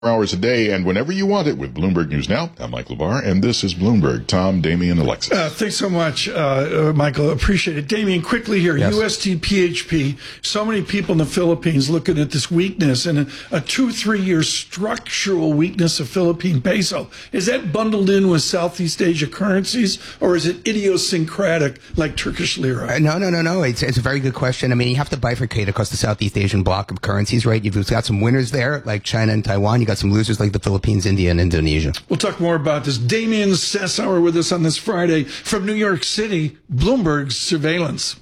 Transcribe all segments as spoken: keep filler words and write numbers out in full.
hours a day and whenever you want it with Bloomberg News Now. I'm Mike LeVar, and this is Bloomberg. Tom, Damian, Alexis. Uh, thanks so much, uh, uh, Michael. Appreciate it. Damian, quickly here, yes. U S D P H P. So many people in the Philippines looking at this weakness and a, a two, three-year structural weakness of Philippine peso. Is that bundled in with Southeast Asia currencies, or is it idiosyncratic like Turkish lira? Uh, no, no, no, no. It's, it's a very good question. I mean, you have to bifurcate across the Southeast Asian block of currencies, right? You've got some winners there, like China and Taiwan. You got some losers like the Philippines, India, and Indonesia. We'll talk more about this. Damian Sessauer with us on this Friday from New York City, Bloomberg's surveillance.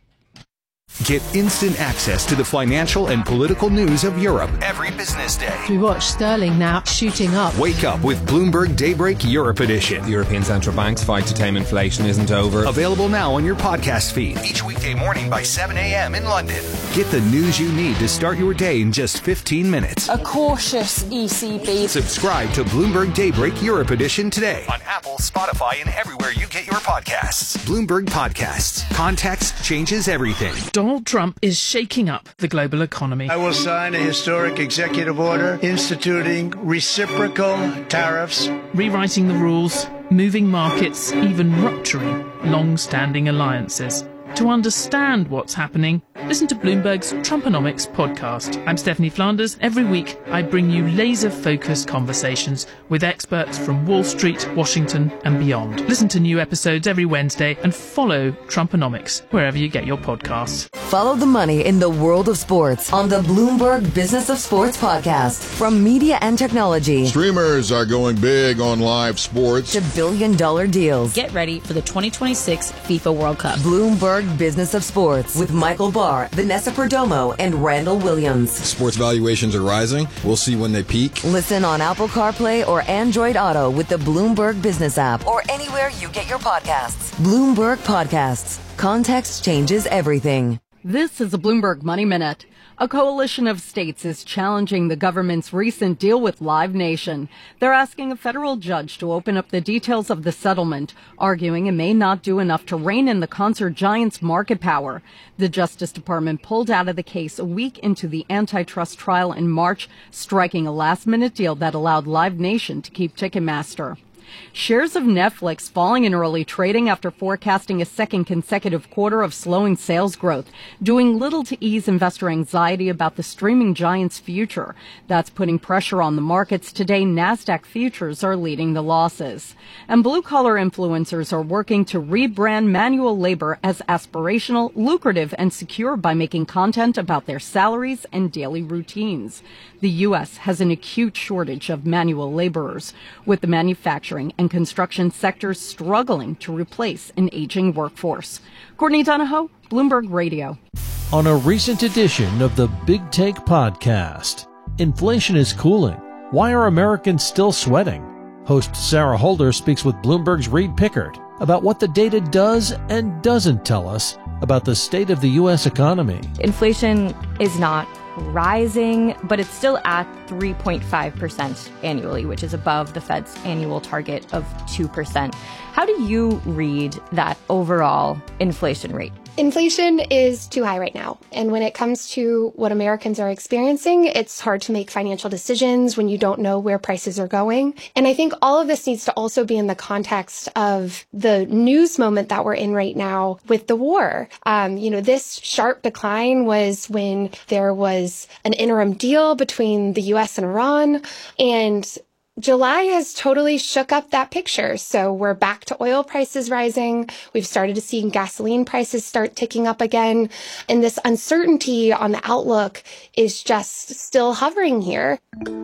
Get instant access to the financial and political news of Europe every business day. We watch sterling now shooting up. Wake up with Bloomberg Daybreak Europe Edition. The European Central Bank's fight to tame inflation isn't over. Available now on your podcast feed each weekday morning by seven a.m. in London. Get the news you need to start your day in just fifteen minutes. A cautious E C B. Subscribe to Bloomberg Daybreak Europe Edition today on Apple, Spotify, and everywhere you get your podcasts. Bloomberg Podcasts. Context changes everything. Donald Trump is shaking up the global economy. I will sign a historic executive order instituting reciprocal tariffs, rewriting the rules, moving markets, even rupturing long-standing alliances. To understand what's happening, listen to Bloomberg's Trumponomics podcast. I'm Stephanie Flanders. Every week, I bring you laser-focused conversations with experts from Wall Street, Washington, and beyond. Listen to new episodes every Wednesday and follow Trumponomics wherever you get your podcasts. Follow the money in the world of sports on the Bloomberg Business of Sports podcast. From media and technology, Streamers are going big on live sports, to billion-dollar deals. Get ready for the twenty twenty-six FIFA World Cup. Bloomberg Business of Sports with Michael Barr, Vanessa Perdomo, and Randall Williams. Sports valuations are rising. We'll see when they peak. Listen on Apple CarPlay or Android Auto with the Bloomberg Business app or anywhere you get your podcasts. Bloomberg Podcasts. Context changes everything. This is a Bloomberg Money Minute. A coalition of states is challenging the government's recent deal with Live Nation. They're asking a federal judge to open up the details of the settlement, arguing it may not do enough to rein in the concert giant's market power. The Justice Department pulled out of the case a week into the antitrust trial in March, striking a last-minute deal that allowed Live Nation to keep Ticketmaster. Shares of Netflix falling in early trading after forecasting a second consecutive quarter of slowing sales growth, doing little to ease investor anxiety about the streaming giant's future. That's putting pressure on the markets. Today, NASDAQ futures are leading the losses. And blue-collar influencers are working to rebrand manual labor as aspirational, lucrative, and secure by making content about their salaries and daily routines. The U S has an acute shortage of manual laborers, with the manufacturing and construction sectors struggling to replace an aging workforce. Courtney Donahoe, Bloomberg Radio. On a recent edition of the Big Take podcast, inflation is cooling. Why are Americans still sweating? Host Sarah Holder speaks with Bloomberg's Reed Pickard about what the data does and doesn't tell us about the state of the U S economy. Inflation is not rising, but it's still at three point five percent annually, which is above the Fed's annual target of two percent. How do you read that overall inflation rate? Inflation is too high right now. And when it comes to what Americans are experiencing, it's hard to make financial decisions when you don't know where prices are going. And I think all of this needs to also be in the context of the news moment that we're in right now with the war. Um, you know, this sharp decline was when there was an interim deal between the U S and Iran, and July has totally shook up that picture. So we're back to oil prices rising. We've started to see gasoline prices start ticking up again. And this uncertainty on the outlook is just still hovering here.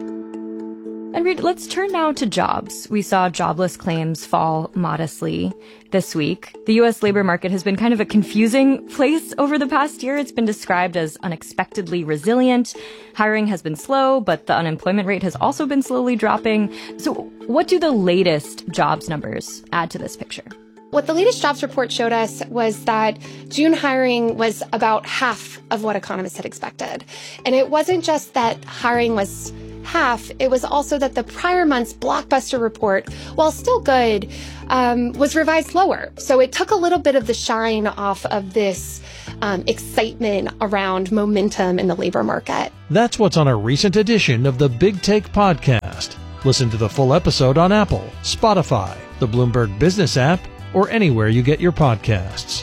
And Reed, let's turn now to jobs. We saw jobless claims fall modestly this week. The U S labor market has been kind of a confusing place over the past year. It's been described as unexpectedly resilient. Hiring has been slow, but the unemployment rate has also been slowly dropping. So what do the latest jobs numbers add to this picture? What the latest jobs report showed us was that June hiring was about half of what economists had expected. And it wasn't just that hiring was half, it was also that the prior month's blockbuster report, while still good, um, was revised lower. So it took a little bit of the shine off of this um, excitement around momentum in the labor market. That's what's on a recent edition of the Big Take Podcast. Listen to the full episode on Apple, Spotify, the Bloomberg Business app, or anywhere you get your podcasts.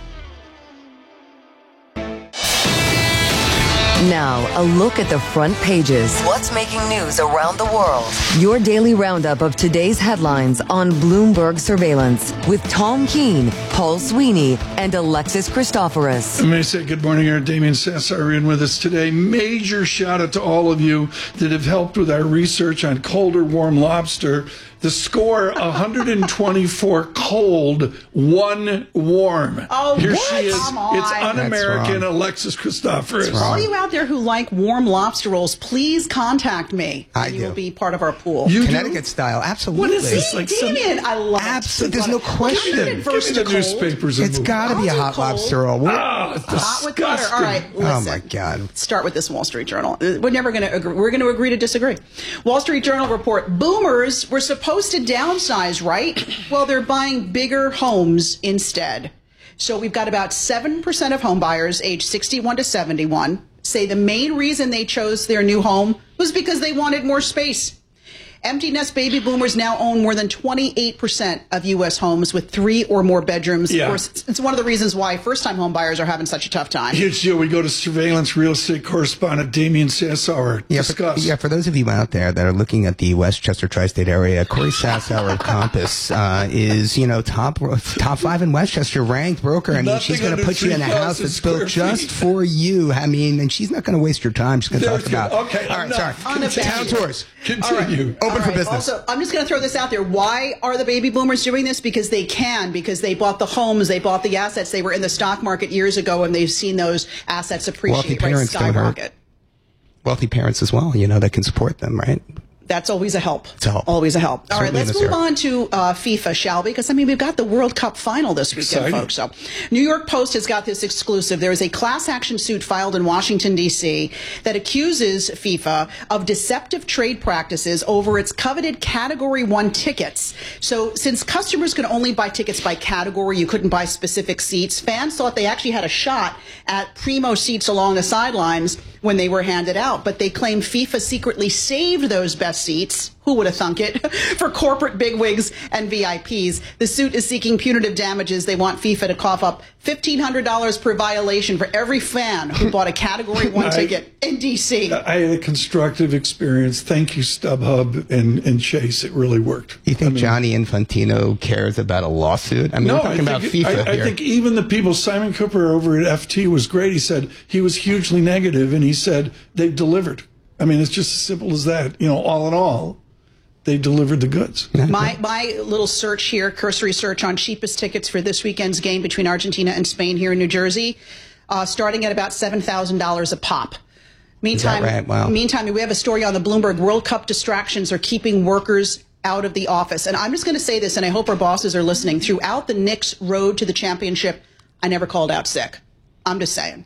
Now, a look at the front pages. What's making news around the world? Your daily roundup of today's headlines on Bloomberg Surveillance with Tom Keene, Paul Sweeney, and Alexis Christoforous. I may say good morning. Our Damian Sassar in with us today. Major shout out to all of you that have helped with our research on cold or warm lobster. The score, one hundred twenty-four cold, one warm. Oh, Here what? she is. Come on. It's un-American Alexis Christoforous. All you out there who like warm lobster rolls, please contact me. I you do. will be part of our pool. You Connecticut do? Style, absolutely. What is this? Like Damien, some... I love absolutely. There's no question. Give me the cold. Newspapers. It's got to be a hot cold. lobster roll. Ah, it's hot with butter. All right, listen. Oh my God. Start with this Wall Street Journal. We're never going to agree. We're going to agree to disagree. Wall Street Journal report: boomers were supposed to downsize. Right? Well, they're buying bigger homes instead. So we've got about seven percent of home buyers aged sixty-one to seventy-one say the main reason they chose their new home was because they wanted more space. Empty nest baby boomers now own more than twenty-eight percent of U S homes with three or more bedrooms. Yeah. Of course, it's one of the reasons why first-time home buyers are having such a tough time. Here's Joe. We go to surveillance real estate correspondent Damian Sassauer. Yeah, Discuss. For, yeah, for those of you out there that are looking at the Westchester tri-state area, Corey Sassauer Compass uh, is, you know, top top five in Westchester, ranked broker. I mean, she's going to put you in a house that's built just for you. I mean, and she's not going to waste your time. She's going to talk about. Okay, all right, enough. sorry. Town tours. Continue. Open All for right. business. Also, I'm just going to throw this out there. Why are the baby boomers doing this? Because they can, because they bought the homes, they bought the assets. They were in the stock market years ago, and they've seen those assets appreciate, right, skyrocket. Wealthy parents as well, you know, that can support them, right? That's always a help. It's a help. Always a help. All Certainly right, let's move on to uh, FIFA, shall we? Because, I mean, we've got the World Cup final this weekend, Exciting. folks. So, New York Post has got this exclusive. There is a class action suit filed in Washington, D C that accuses FIFA of deceptive trade practices over its coveted Category one tickets. So, since customers could only buy tickets by category, you couldn't buy specific seats, fans thought they actually had a shot at primo seats along the sidelines when they were handed out. But they claim FIFA secretly saved those best seats. Who would have thunk it? For corporate bigwigs and V I Ps. The suit is seeking punitive damages. They want FIFA to cough up fifteen hundred dollars per violation for every fan who bought a Category one I, ticket in D C. I had a constructive experience. Thank you, StubHub and, and Chase. It really worked. You think I mean, Gianni Infantino cares about a lawsuit? I mean, no, we're talking I about think, FIFA I, here. I think even the people, Simon Cooper over at F T was great. He said he was hugely negative, and he said they've delivered. I mean, it's just as simple as that. You know, all in all, they delivered the goods. My my little search here, cursory search on cheapest tickets for this weekend's game between Argentina and Spain here in New Jersey, uh, starting at about seven thousand dollars a pop. Meantime, right? Wow. meantime, we have a story on the Bloomberg. World Cup distractions are keeping workers out of the office. And I'm just going to say this, and I hope our bosses are listening. Throughout the Knicks' road to the championship, I never called out sick. I'm just saying.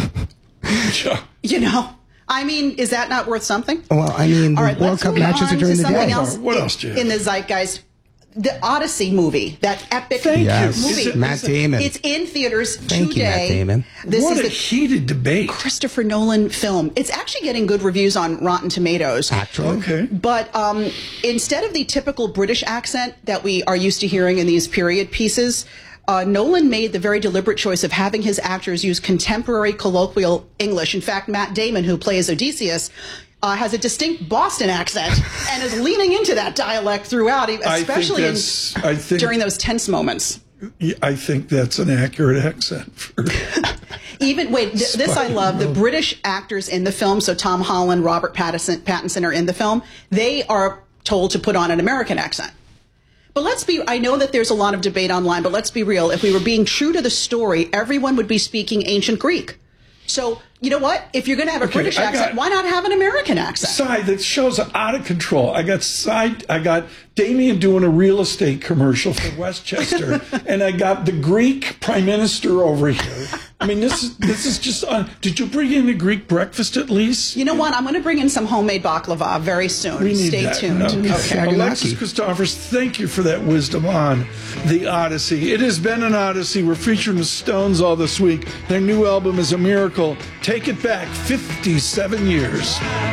You know? I mean, is that not worth something? Well, I mean, all right, World let's Cup move matches on are during to the something day. else What else do you have? in the zeitgeist? The Odyssey movie, that epic Thank yes. movie. you. Matt Damon. It's in theaters Thank today. you, Matt Damon. This what is a the heated debate. Christopher Nolan film. It's actually getting good reviews on Rotten Tomatoes. Actually. Okay. But um, instead of the typical British accent that we are used to hearing in these period pieces, uh, Nolan made the very deliberate choice of having his actors use contemporary colloquial English. In fact, Matt Damon, who plays Odysseus, Uh, has a distinct Boston accent and is leaning into that dialect throughout, especially in, I think, during those tense moments. I think that's an accurate accent. For Even wait, th- this I love. The British actors in the film, so Tom Holland, Robert Pattinson, Pattinson are in the film. They are told to put on an American accent. But let's be, I know that there's a lot of debate online, but let's be real. If we were being true to the story, everyone would be speaking ancient Greek. So You know what? If you're going to have a Okay, British I accent, got- why not have an American accent? Side that shows out of control. I got side. I got Damien doing a real estate commercial for Westchester, and I got the Greek prime minister over here. I mean, this is this is just. Uh, did you bring in a Greek breakfast at least? You know what? I'm going to bring in some homemade baklava very soon. We need Stay that. tuned. Okay. Okay. Alexis Christophers, thank you for that wisdom on the Odyssey. It has been an Odyssey. We're featuring the Stones all this week. Their new album is a miracle. Take it back fifty-seven years.